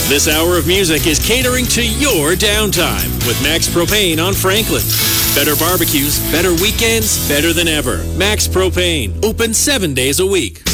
This hour of music is catering to your downtime with Max Propane on Franklin. Better barbecues, better weekends, better than ever. Max Propane, open 7 days a week.